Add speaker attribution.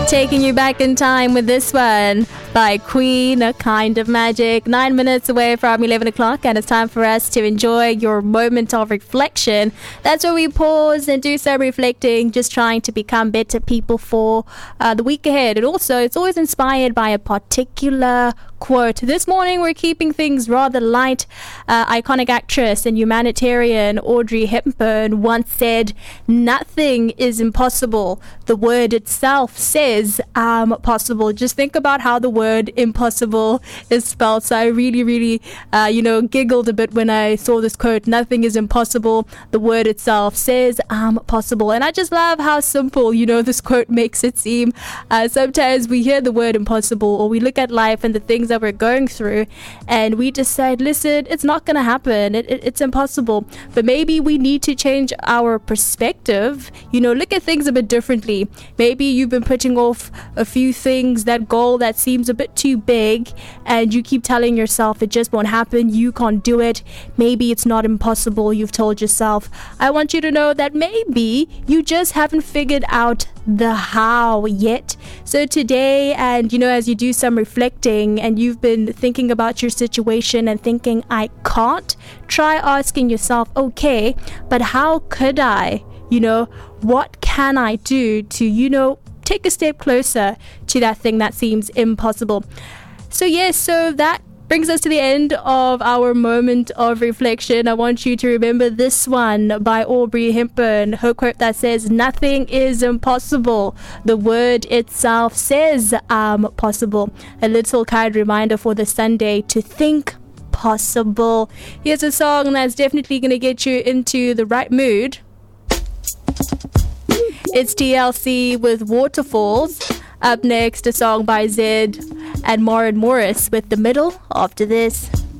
Speaker 1: Taking you back in time with this one by Queen, A Kind of Magic. 9 minutes away from 11 o'clock, and it's time for us to enjoy your moment of reflection. That's where we pause and do some reflecting, just trying to become better people for the week ahead. And also, it's always inspired by a particular quote. This morning, we're keeping things rather light. Iconic actress and humanitarian Audrey Hepburn once said, "Nothing is impossible. The word itself says possible." Just think about how the word impossible is spelled. So I really, giggled a bit when I saw this quote. Nothing is impossible. The word itself says possible. And I just love how simple, this quote makes it seem. Sometimes we hear the word impossible, or we look at life and the things that we're going through, and we decide, listen, it's not going to happen. It's impossible. But maybe we need to change our perspective. Look at things a bit differently. Maybe you've been putting off a few things, that goal that seems a bit too big, and you keep telling yourself it just won't happen, you can't do it. Maybe it's not impossible, you've told yourself. I want you to know that maybe you just haven't figured out the how yet. So today, and as you do some reflecting and you've been thinking about your situation and thinking, I can't, try asking yourself, okay, but how could I? What can I do to, take a step closer to that thing that seems impossible? So that brings us to the end of our moment of reflection. I want you to remember this one by Audrey Hepburn, her quote that says, "Nothing is impossible. The word itself says possible." A little kind reminder for the Sunday to think possible. Here's a song that's definitely going to get you into the right mood. It's TLC with Waterfalls. Up next, a song by Zed and Maren Morris with The Middle after this.